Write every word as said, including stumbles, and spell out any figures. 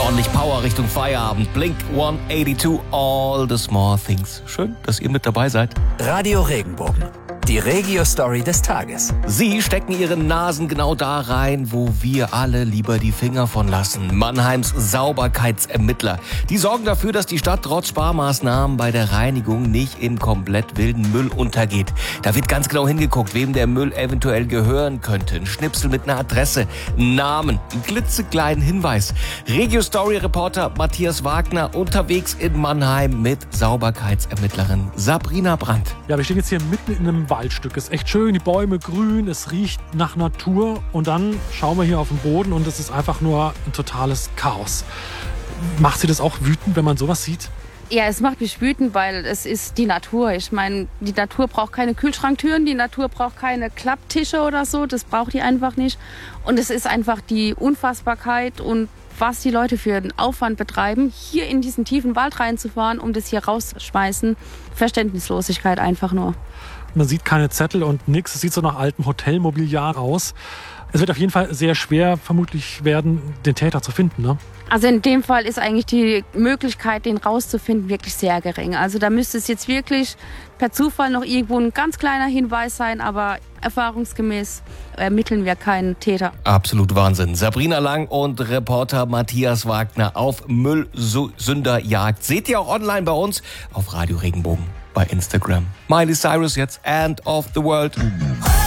ordentlich Power Richtung Feierabend. Blink hundertzweiundachtzig, all the small things. Schön, dass ihr mit dabei seid. Radio Regenbogen. Die Regio-Story des Tages. Sie stecken ihre Nasen genau da rein, wo wir alle lieber die Finger von lassen. Mannheims Sauberkeitsermittler. Die sorgen dafür, dass die Stadt trotz Sparmaßnahmen bei der Reinigung nicht in komplett wilden Müll untergeht. Da wird ganz genau hingeguckt, wem der Müll eventuell gehören könnte. Ein Schnipsel mit einer Adresse, einen Namen, einen klitzekleinen Hinweis. Regio-Story-Reporter Matthias Wagner unterwegs in Mannheim mit Sauberkeitsermittlerin Sabrina Brandt. Ja, wir stehen jetzt hier mitten in einem Waldstück. Es ist echt schön, die Bäume grün, es riecht nach Natur und dann schauen wir hier auf den Boden und es ist einfach nur ein totales Chaos. Macht Sie das auch wütend, wenn man sowas sieht? Ja, es macht mich wütend, weil es ist die Natur. Ich meine, die Natur braucht keine Kühlschranktüren, die Natur braucht keine Klapptische oder so, das braucht die einfach nicht. Und es ist einfach die Unfassbarkeit und was die Leute für einen Aufwand betreiben, hier in diesen tiefen Wald reinzufahren, um das hier rauszuschmeißen. Verständnislosigkeit einfach nur. Man sieht keine Zettel und nichts. Es sieht so nach altem Hotelmobiliar aus. Es wird auf jeden Fall sehr schwer vermutlich werden, den Täter zu finden, ne? Also in dem Fall ist eigentlich die Möglichkeit, den rauszufinden, wirklich sehr gering. Also da müsste es jetzt wirklich per Zufall noch irgendwo ein ganz kleiner Hinweis sein, aber erfahrungsgemäß ermitteln wir keinen Täter. Absolut Wahnsinn. Sabrina Lang und Reporter Matthias Wagner auf Müllsünderjagd. Seht ihr auch online bei uns auf Radio Regenbogen bei Instagram. Miley Cyrus jetzt, End of the World.